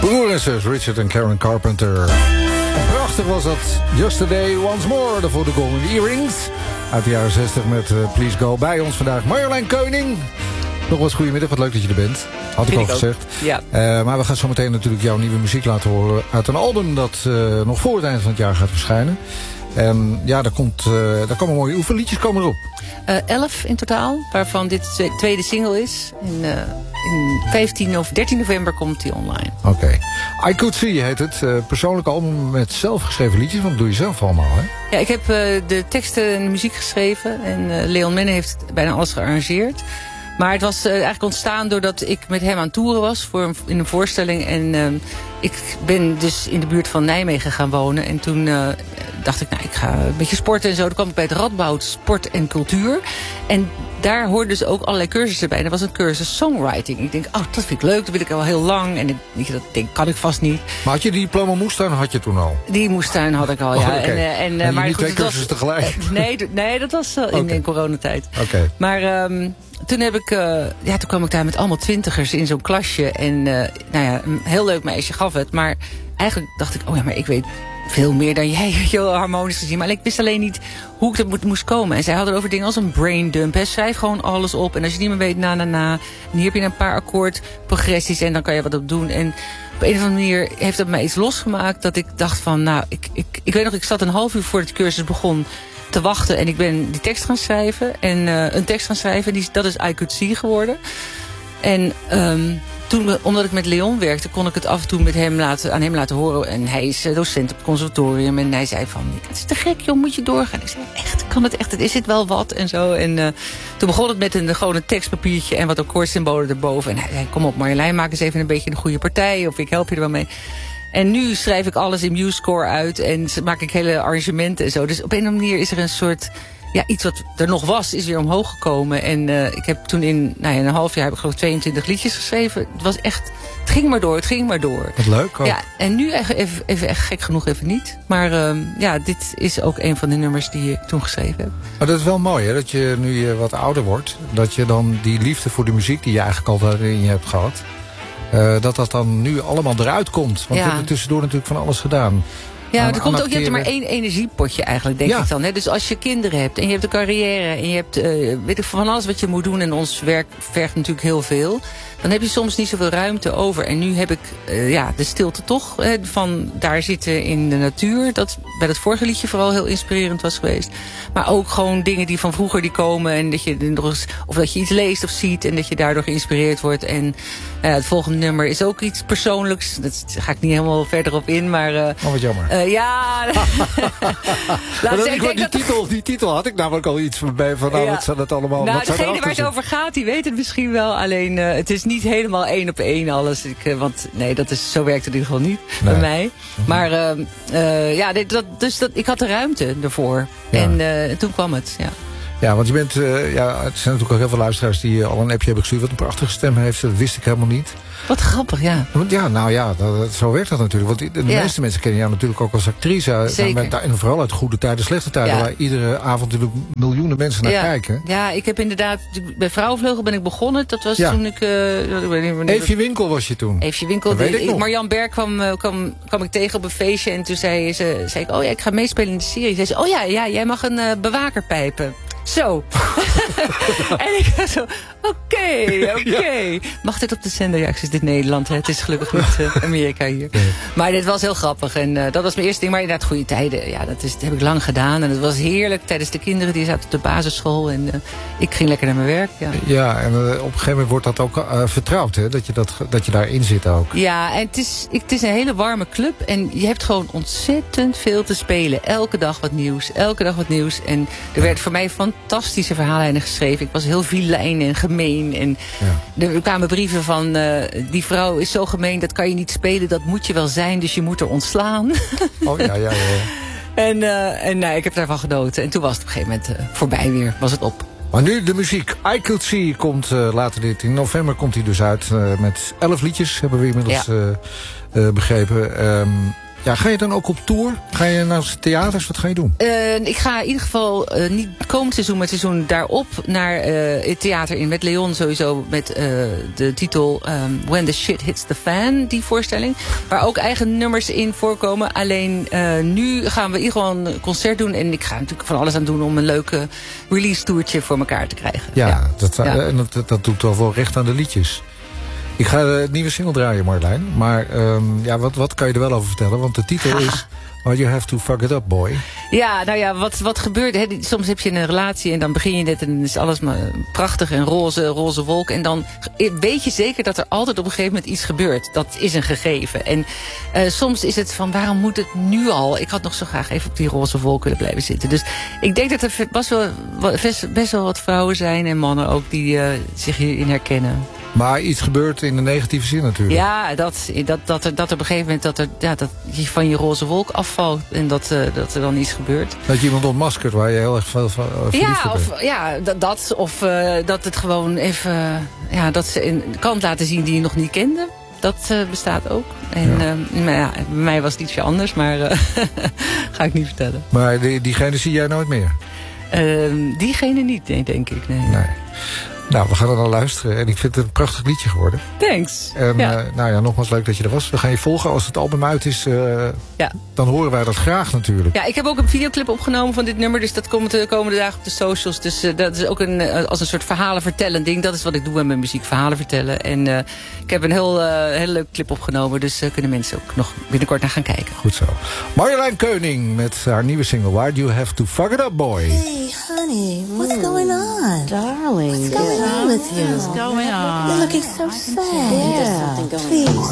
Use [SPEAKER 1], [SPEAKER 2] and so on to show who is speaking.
[SPEAKER 1] Broer en zus Richard en Karen Carpenter. Prachtig was dat. Yesterday Once More, de voor de Golden Earrings. Uit de jaren 60 met Please Go. Bij ons vandaag Marjolein Keuning. Nog eens goedemiddag, wat leuk dat je er bent. Had ik al gezegd. Ja. Maar we gaan zo meteen natuurlijk jouw nieuwe muziek laten horen uit een album dat nog voor het eind van het jaar gaat verschijnen. En ja, daar komen mooie oefenliedjes komen erop.
[SPEAKER 2] 11 in totaal, waarvan dit de tweede single is. In 15 of 13 november komt die online.
[SPEAKER 1] Oké. I Could See heet het. Persoonlijk album met zelfgeschreven liedjes, want dat doe je zelf allemaal, hè?
[SPEAKER 2] Ja, ik heb de teksten en de muziek geschreven. En Leon Menne heeft bijna alles gearrangeerd. Maar het was eigenlijk ontstaan doordat ik met hem aan het toeren was in een voorstelling. En ik ben dus in de buurt van Nijmegen gaan wonen. En toen dacht ik, nou, ik ga een beetje sporten en zo. Toen kwam ik bij het Radboud Sport en Cultuur. En daar hoorden dus ook allerlei cursussen bij. Er was een cursus songwriting. Ik denk, oh, dat vind ik leuk, dat wil ik al heel lang. En dat denk, kan ik vast niet.
[SPEAKER 1] Maar had je die diploma moestuin, had je toen al?
[SPEAKER 2] Die moestuin had ik al, ja.
[SPEAKER 1] Okay. Maar
[SPEAKER 2] niet
[SPEAKER 1] twee cursussen tegelijk?
[SPEAKER 2] Nee, dat was in coronatijd.
[SPEAKER 1] Okay.
[SPEAKER 2] Maar toen toen kwam ik daar met allemaal twintigers in zo'n klasje. En een heel leuk meisje gaf het. Maar eigenlijk dacht ik, oh ja, maar ik weet veel meer dan jij, heel harmonisch gezien. Maar ik wist alleen niet hoe ik dat moest komen. En zij hadden over dingen als een brain dump. Hè. Schrijf gewoon alles op. En als je niet meer weet, na. En hier heb je een paar akkoordprogressies en dan kan je wat op doen. En op een of andere manier heeft dat mij iets losgemaakt. Dat ik dacht van, nou, ik weet nog, ik zat een half uur voordat de cursus begon te wachten. En ik ben die tekst gaan schrijven. En een tekst gaan schrijven. Dat is I Could See geworden. En toen, omdat ik met Leon werkte, kon ik het af en toe aan hem laten horen. En hij is docent op het conservatorium. En hij zei van, het is te gek joh, moet je doorgaan. Ik zei, echt, kan het echt? Is het wel wat? En zo. En toen begon het met gewoon een tekstpapiertje en wat akkoordsymbolen erboven. En hij zei, kom op Marjolein, maak eens even een beetje een goede partij. Of ik help je er wel mee. En nu schrijf ik alles in MuseScore uit. En maak ik hele arrangementen en zo. Dus op een of andere manier is er een soort, ja, iets wat er nog was, is weer omhoog gekomen. En ik heb toen in een half jaar heb ik geloof 22 liedjes geschreven. Het was echt, het ging maar door.
[SPEAKER 1] Wat leuk ook.
[SPEAKER 2] Ja, en nu even echt gek genoeg even niet. Maar dit is ook een van de nummers die ik toen geschreven heb.
[SPEAKER 1] Maar dat is wel mooi, hè, dat je nu je wat ouder wordt, dat je dan die liefde voor de muziek die je eigenlijk altijd in je hebt gehad, dat dan nu allemaal eruit komt. Want je hebt er tussendoor natuurlijk van alles gedaan.
[SPEAKER 2] Ja, er komt ook, je hebt er maar één energiepotje eigenlijk, denk ik dan. Hè? Dus als je kinderen hebt en je hebt een carrière en je hebt weet ik van alles wat je moet doen en ons werk vergt natuurlijk heel veel, dan heb je soms niet zoveel ruimte over. En nu heb ik de stilte toch van daar zitten in de natuur. Dat bij dat vorige liedje vooral heel inspirerend was geweest. Maar ook gewoon dingen die van vroeger die komen en dat je nog eens, of dat je iets leest of ziet en dat je daardoor geïnspireerd wordt. En het volgende nummer is ook iets persoonlijks. Dat ga ik niet helemaal verder op in, maar
[SPEAKER 1] wat jammer. Die titel had ik namelijk al iets van wat zijn het allemaal?
[SPEAKER 2] Nou, degene waar het over gaat, die weet het misschien wel. Alleen het is niet helemaal 1 op 1 alles. Want nee, zo werkt het in ieder geval niet bij mij. Maar ik had de ruimte ervoor. Ja. En toen kwam het, ja.
[SPEAKER 1] Ja, want je bent, er zijn natuurlijk ook heel veel luisteraars die al een appje hebben gestuurd. Wat een prachtige stem heeft, dat wist ik helemaal niet.
[SPEAKER 2] Wat grappig, ja.
[SPEAKER 1] Ja, zo werkt dat natuurlijk. Want de meeste mensen kennen jou natuurlijk ook als actrice.
[SPEAKER 2] Zeker.
[SPEAKER 1] En vooral uit goede tijden, slechte tijden. Waar iedere avond natuurlijk miljoenen mensen naar kijken.
[SPEAKER 2] Ja, ik heb inderdaad, bij Vrouwenvleugel ben ik begonnen. Dat was toen ik,
[SPEAKER 1] Eefje Winkel was je toen.
[SPEAKER 2] Eefje Winkel. Marjan Berg kwam ik tegen op een feestje. En toen zei ik, oh ja, ik ga meespelen in de serie. Zei ze, oh ja, jij mag een bewaker pijpen. Zo. En ik was zo, oké. Mag dit op de zender? Ja, ik zit in Nederland. Hè. Het is gelukkig niet Amerika hier. Nee. Maar dit was heel grappig. En dat was mijn eerste ding. Maar inderdaad, goede tijden. Ja, dat heb ik lang gedaan. En het was heerlijk tijdens de kinderen. Die zaten op de basisschool. En ik ging lekker naar mijn werk.
[SPEAKER 1] Ja, en op een gegeven moment wordt dat ook vertrouwd. Hè? Dat je daarin zit ook.
[SPEAKER 2] Ja, en het is een hele warme club. En je hebt gewoon ontzettend veel te spelen. Elke dag wat nieuws. En er werd voor mij fantastische verhaallijnen geschreven. Ik was heel vilijn en gemeen. En er kwamen brieven van, die vrouw is zo gemeen, dat kan je niet spelen, dat moet je wel zijn, dus je moet er ontslaan. Oh ja. En ik heb daarvan genoten. En toen was het op een gegeven moment voorbij weer, was het op.
[SPEAKER 1] Maar nu de muziek. I Could See komt later in november komt hij dus uit met 11 liedjes, hebben we inmiddels begrepen. Ja, ga je dan ook op tour? Ga je naar theaters? Wat ga je doen?
[SPEAKER 2] Ik ga in ieder geval niet komend seizoen, maar het seizoen daarop naar het theater in met Leon sowieso met de titel When the Shit Hits the Fan, die voorstelling. Waar ook eigen nummers in voorkomen. Alleen nu gaan we in ieder geval een concert doen en ik ga natuurlijk van alles aan doen om een leuke release toertje voor elkaar te krijgen.
[SPEAKER 1] Ja, dat doet toch wel recht aan de liedjes. Ik ga het nieuwe single draaien, Marjolein. Maar wat kan je er wel over vertellen? Want de titel is Why You Have To Fuck It Up, Boy.
[SPEAKER 2] Ja, nou ja, wat gebeurt? Hè? Soms heb je een relatie en dan begin je net en dan is alles maar prachtig en roze wolk. En dan weet je zeker dat er altijd op een gegeven moment iets gebeurt. Dat is een gegeven. En soms is het van, waarom moet het nu al? Ik had nog zo graag even op die roze wolk willen blijven zitten. Dus ik denk dat er best wel wat vrouwen zijn en mannen ook die zich hierin herkennen.
[SPEAKER 1] Maar iets gebeurt in de negatieve zin natuurlijk.
[SPEAKER 2] Ja, dat er op een gegeven moment dat je van je roze wolk afvalt en dat er dan iets gebeurt.
[SPEAKER 1] Dat je iemand ontmaskert waar je heel erg veel van
[SPEAKER 2] dat het gewoon even dat ze een kant laten zien die je nog niet kende. Dat bestaat ook. En bij mij was het ietsje anders, maar ga ik niet vertellen.
[SPEAKER 1] Maar diegene zie jij nooit meer?
[SPEAKER 2] Diegene niet, denk ik. Nee.
[SPEAKER 1] Nou, we gaan er dan luisteren. En ik vind het een prachtig liedje geworden.
[SPEAKER 2] Thanks.
[SPEAKER 1] En nogmaals leuk dat je er was. We gaan je volgen. Als het album uit is, dan horen wij dat graag natuurlijk. Ja,
[SPEAKER 2] ik heb ook een videoclip opgenomen van dit nummer. Dus dat komt de komende dagen op de socials. Dus dat is ook als een soort verhalen vertellen ding. Dat is wat ik doe met mijn muziek, verhalen vertellen. En ik heb een hele leuke clip opgenomen. Dus kunnen mensen ook nog binnenkort naar gaan kijken.
[SPEAKER 1] Goed zo. Marjolein Keuning met haar nieuwe single Why Do You Have To Fuck It Up, Boy.
[SPEAKER 3] Hey, honey, what's going on?
[SPEAKER 4] Darling.
[SPEAKER 3] What's going on with you?
[SPEAKER 4] What's going on?
[SPEAKER 3] You're looking so sad.
[SPEAKER 4] There's something going on.
[SPEAKER 3] Please.